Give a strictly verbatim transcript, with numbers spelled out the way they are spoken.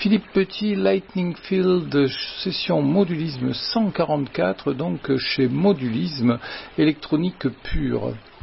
Philippe Petit, Lightning Field, session Modulisme cent quarante-quatre, donc chez Modulisme, électronique pure.